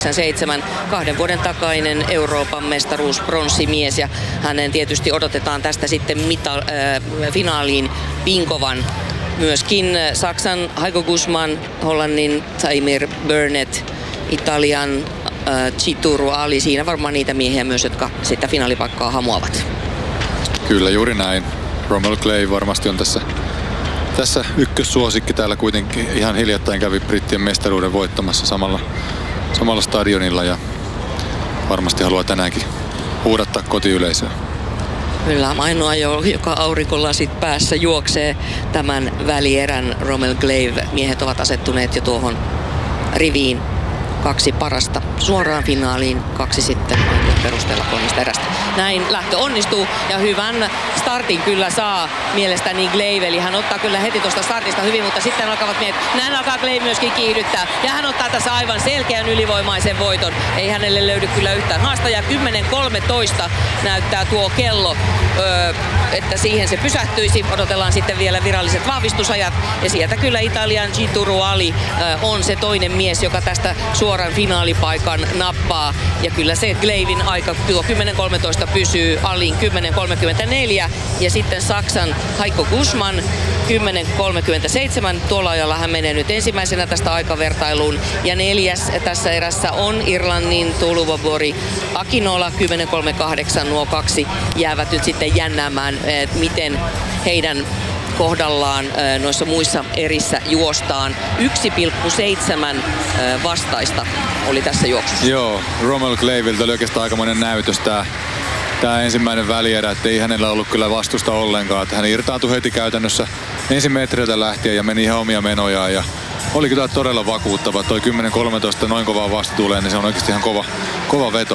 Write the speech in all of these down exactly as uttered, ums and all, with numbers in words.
seitsemän, kahden vuoden takainen Euroopan mestaruus pronssimies ja hänen tietysti odotetaan tästä sitten mita, äh, finaaliin vinkovan. Myöskin Saksan Heiko Guzman, Hollannin Taimir Burnett, Italian äh, Chituru Ali, siinä varmaan niitä miehiä myös, jotka sitä finaalipaikkaa hamuavat. Kyllä juuri näin. Romel Clay varmasti on tässä, tässä ykkössuosikki. Täällä kuitenkin ihan hiljattain kävi brittien mestaruuden voittamassa samalla, samalla stadionilla ja varmasti haluaa tänäänkin huudattaa kotiyleisöä. Kyllä, ainoa, joka aurinkolasit päässä juoksee tämän välierän. Romel Clay miehet ovat asettuneet jo tuohon riviin. Kaksi parasta suoraan finaaliin, kaksi sitten perusteella kolmesta erästä. Näin lähtö onnistuu ja hyvän startin kyllä saa mielestäni Clay, eli hän ottaa kyllä heti tuosta startista hyvin, mutta sitten alkavat miehet, näin alkaa Clay myöskin kiihdyttää ja hän ottaa tässä aivan selkeän ylivoimaisen voiton. Ei hänelle löydy kyllä yhtään haastajaa, kymmenen kolmetoista näyttää tuo kello, öö, että siihen se pysähtyisi. Odotellaan sitten vielä viralliset vahvistusajat ja sieltä kyllä Italian Chituru Ali öö, on se toinen mies, joka tästä suoran finaalipaikan nappaa. Ja kyllä se Clayn aika tuo kymmenen kolmetoista pysyy, Alin kymmenen kolmekymmentäneljä ja sitten Saksan Heiko Guzman kymmenen kolmekymmentäseitsemän. Tuolla ajalla hän menee nyt ensimmäisenä tästä aikavertailuun. Ja neljäs tässä erässä on Irlannin Tuluvobori Akinola kymmenen kolmekymmentäkahdeksan. Nuo kaksi jäävät nyt sitten jännäämään, miten heidän kohdallaan noissa muissa erissä juostaan. yksi pilkku seitsemän vastaista oli tässä juoksussa. Joo, Romel Clayviltä oli oikeastaan aikamoinen näytös tää, tää ensimmäinen välierä, että ei hänellä ollut kyllä vastusta ollenkaan. Että hän irtaantui heti käytännössä ensimetreiltä lähtien ja meni ihan omia menojaan. Ja oli kyllä todella vakuuttava. Toi kymmenen kolmetoista noin kovaa vastatuuleen, niin se on oikeasti ihan kova, kova veto.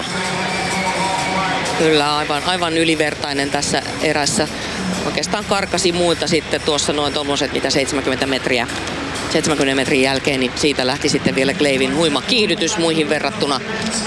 Kyllä, aivan, aivan ylivertainen tässä erässä. Oikeastaan karkasi muilta sitten tuossa noin tommoset mitä seitsemänkymmentä metriä. seitsemänkymmentä metrin jälkeen, niin siitä lähti sitten vielä Clayn huima kiihdytys muihin verrattuna.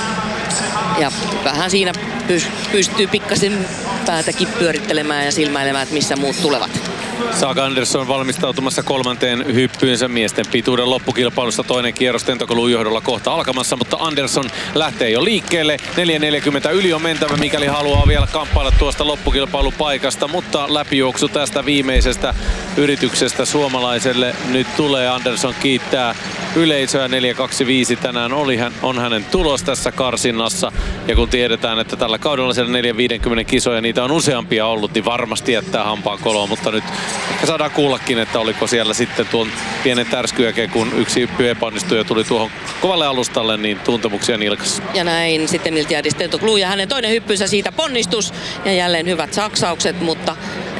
Ja vähän siinä pystyy pikkasen päätäkin pyörittelemään ja silmäilemään, että missä muut tulevat. Saga Andersson valmistautumassa kolmanteen hyppyynsä miesten pituuden loppukilpailussa. Toinen kierros Tentokolun johdolla kohta alkamassa, mutta Andersson lähtee jo liikkeelle. neljä neljäkymmentä yli on mentävä, mikäli haluaa vielä kamppailla tuosta loppukilpailupaikasta, mutta läpijuoksu tästä viimeisestä yrityksestä suomalaiselle nyt tulee. Andersson kiittää yleisöä. neljä kaksikymmentäviisi tänään oli hän, on hänen tulos tässä karsinnassa. Ja kun tiedetään, että tällä kaudella siellä neljä viisikymmentä kisoja, niitä on useampia ollut, niin varmasti jättää hampaan koloon. Mutta nyt ehkä saadaan kuullakin, että oliko siellä sitten tuon pienen tärsky jälkeen, kun yksi hyppy epäonnistui ja tuli tuohon kovalle alustalle, niin tuntemuksia nilkassa. Ja näin sitten Miltiadis Tentokoluu ja hänen toinen hyppynsä siitä ponnistus. Ja jälleen hyvät saksaukset, mutta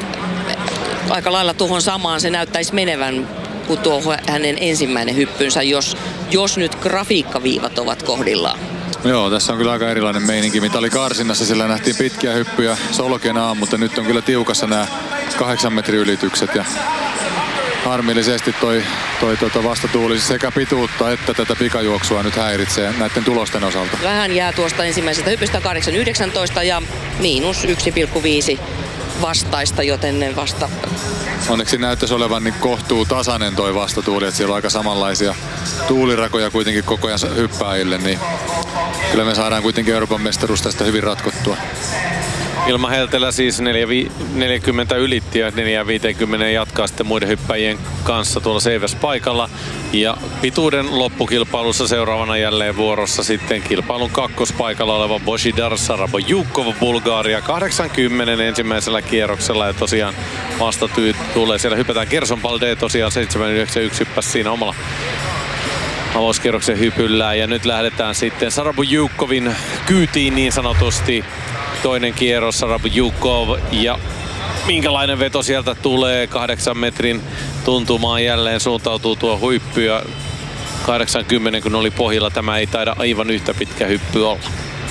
aika lailla tuohon samaan se näyttäisi menevän kuin tuo hänen ensimmäinen hyppynsä, jos, jos nyt grafiikkaviivat ovat kohdillaan. Joo, tässä on kyllä aika erilainen meininki. Mitä oli karsinnassa, sillä nähtiin pitkiä hyppyjä solkenaan, mutta nyt on kyllä tiukassa nämä kahdeksan metrin ylitykset. Ja harmillisesti toi, toi tuota vastatuuli sekä pituutta että tätä pikajuoksua nyt häiritsee näiden tulosten osalta. Vähän jää tuosta ensimmäisestä hypystä kahdeksan yhdeksäntoista ja miinus yksi pilkku viisi vastaista, joten ne vasta... Onneksi näyttäisi olevan niin kohtuu tasainen toi vastatuuli, että siellä on aika samanlaisia tuulirakoja kuitenkin koko ajan hyppääjille, niin kyllä me saadaan kuitenkin Euroopan mestaruus tästä hyvin ratkottua. Ilma Heltelä siis neljä neljäkymmentä ylitti ja neljä viisikymmentä jatkaa sitten muiden hyppäjien kanssa tuolla seiväspaikalla. Ja pituuden loppukilpailussa seuraavana jälleen vuorossa sitten kilpailun kakkospaikalla oleva Božidar Sarabojukov Bulgaria kahdeksankymmentä ensimmäisellä kierroksella. Ja tosiaan vastatyy tulee. Siellä hypätään Gerson Balde tosiaan seitsemän yhdeksänkymmentäyksi hyppäsi siinä omalla avauskierroksen hypyllään. Ja nyt lähdetään sitten Sarabojukovin kyytiin niin sanotusti. Toinen kierros Sarabojukov ja minkälainen veto sieltä tulee. Kahdeksan metrin tuntumaan jälleen suuntautuu tuo huippu ja kahdeksankymmentä kun oli pohjalla. Tämä ei taida aivan yhtä pitkä hyppy olla.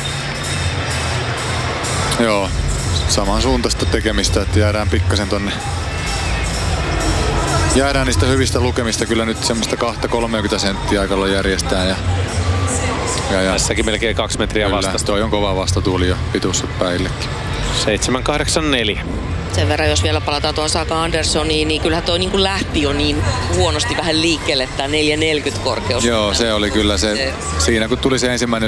Joo, samansuuntaista tekemistä, että jäädään pikkasen tonne. Jäädään niistä hyvistä lukemista kyllä nyt semmoista kaksi kolmekymmentä senttiä aikalla järjestään. Ja Ja, ja. Tässäkin melkein kaksi metriä kyllä, vastasta. toi on kova vastatuuli jo pituushyppäjillekin. seitsemän kahdeksan neljä. Sen verran, jos vielä palataan tuon Saga Anderssoniin, niin kyllähän toi niin kuin lähti jo niin huonosti vähän liikkeelle tämä neljä neljäkymmentä korkeus. Joo, se oli kyllä se, siinä kun tuli se ensimmäinen